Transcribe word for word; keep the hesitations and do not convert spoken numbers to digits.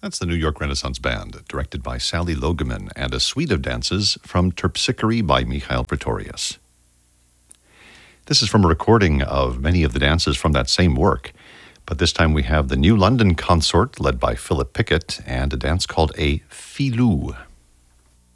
That's the New York Renaissance Band, directed by Sally Logeman, and a suite of dances from Terpsichore by Mikhail Pretorius. This is from a recording of many of the dances from that same work, but this time we have the New London Consort led by Philip Pickett and a dance called a filou.